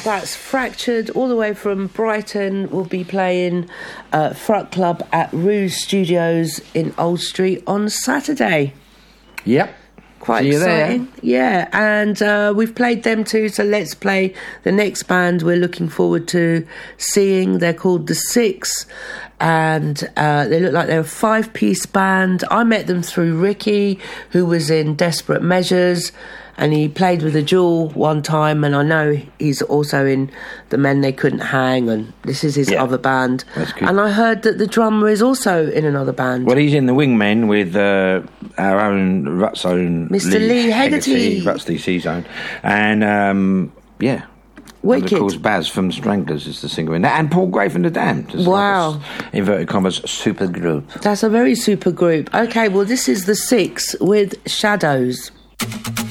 That's Fractured, all the way from Brighton. Will be playing Front Club at Ruse Studios in Old Street on Saturday. Yep. Quite exciting. Yeah, and we've played them too, so let's play the next band we're looking forward to seeing. They're called The Six, and they look like they're a 5-piece band. I met them through Ricky, who was in Desperate Measures, and he played with a Jewel one time, and I know he's also in The Men They Couldn't Hang, and this is his other band. That's good. And I heard that the drummer is also in another band. Well, he's in the Wingmen with our own Ruts own Mr. Lee Hegarty. Ruts DC Zone. And, Wicked. And of course, Baz from Stranglers is the singer in that. And Paul Gray from The Damned. Wow. Like inverted commas, super group. That's a very super group. Okay, well, this is The Six with Shadows.